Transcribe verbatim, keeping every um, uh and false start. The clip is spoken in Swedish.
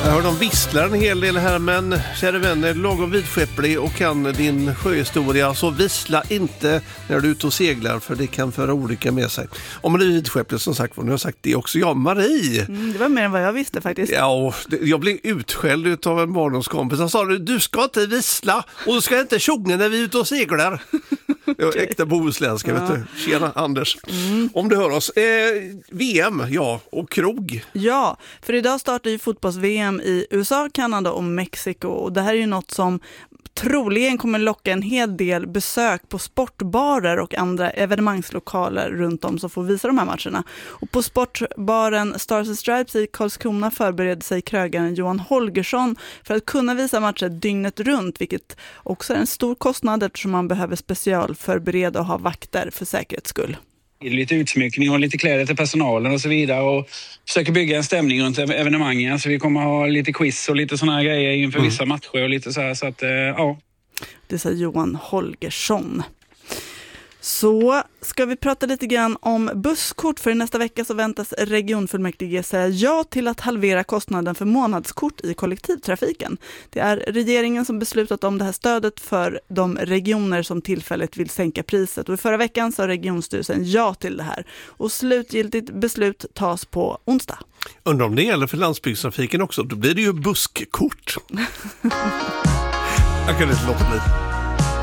Jag hör de visslar en hel del här, men kära vänner, lagom vidskepplig och kan din sjöhistoria, så vissla inte när du är ute och seglar, för det kan föra olycka med sig. Om man är vidskepplig, som sagt, vad nu har sagt det också. Ja, Marie! Mm, det var mer än vad jag visste faktiskt. Ja, jag blev utskälld av en barndomskompis. Han sa, du ska inte vissla och du ska inte sjunga när vi är ute och seglar. Jag är äkta bohuslänska, ja. Vet du. Tjena Anders, mm. om du hör oss. Eh, V M, ja, och krog. Ja, för idag startar ju fotbolls-V M i U S A, Kanada och Mexiko. Och det här är ju något som troligen kommer locka en hel del besök på sportbarer och andra evenemangslokaler runt om som får visa de här matcherna. Och på sportbaren Stars and Stripes i Karlskrona förbereder sig krögaren Johan Holgersson för att kunna visa matcher dygnet runt, vilket också är en stor kostnad eftersom man behöver specialförbereda och ha vakter för säkerhets skull. Lite utsmyckning och lite kläder till personalen och så vidare, och försöker bygga en stämning runt evenemangen. Så vi kommer ha lite quiz och lite såna här grejer inför mm. vissa matcher och lite så här, så att ja. Det sa Johan Holgersson. Så ska vi prata lite grann om busskort, för nästa vecka så väntas regionfullmäktige säga ja till att halvera kostnaden för månadskort i kollektivtrafiken. Det är regeringen som beslutat om det här stödet för de regioner som tillfälligt vill sänka priset, och i förra veckan sa regionstyrelsen ja till det här, och slutgiltigt beslut tas på onsdag. Undrar om det gäller för landsbygdstrafiken också, då blir det ju busskort. Jag kunde inte låta bli.